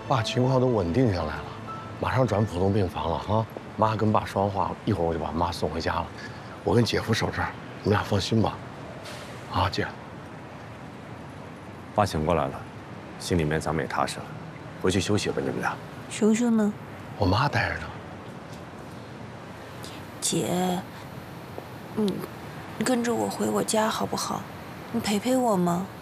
爸情况都稳定下来了，马上转普通病房了啊！妈跟爸说完话，一会儿我就把妈送回家了。我跟姐夫守这儿，你们俩放心吧。啊，姐。 爸醒过来了，心里面咱们也踏实了。回去休息吧，你们俩。 熊熊呢？ 我妈带着呢。 姐，你跟着我回我家好不好？你陪陪我吗？